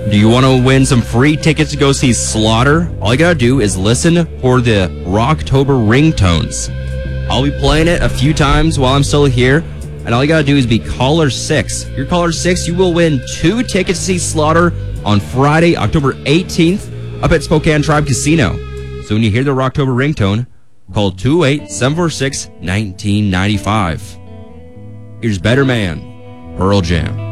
Do you want to win some free tickets to go see Slaughter? All you gotta do is listen for the Rocktober ringtones. I'll be playing it a few times while I'm still here, and all you gotta do is be caller 6. If you're caller 6, you will win 2 tickets to see Slaughter on Friday, October 18th, up at Spokane Tribe Casino. So when you hear the Rocktober ringtone, call 208-746-1995. Here's Better Man, Pearl Jam.